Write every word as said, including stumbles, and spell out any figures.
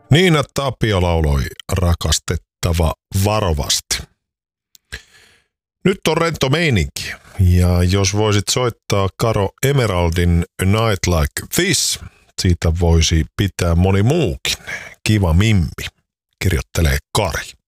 Niina Tapio lauloi Rakastettava varovasti. Nyt on rento meininki, ja jos voisit soittaa Karo Emeraldin A Night Like This, siitä voisi pitää moni muukin. Kiva mimmi, kirjoittelee Kari.